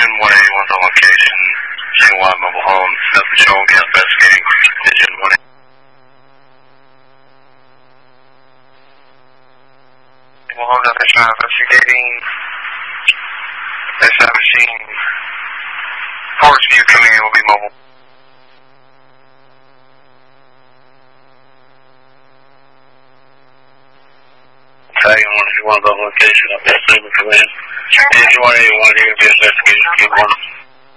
Engine 181's on location. Nationwide mobile home. Nothing showing. Investigating. Engine 181. Mobile home. Nothing showing. Investigating. That's that machine. Forest View coming in will be mobile. Tagging 181 above location. I'll be assuming for that. Engine 181 here. Be investigating. Keep 1.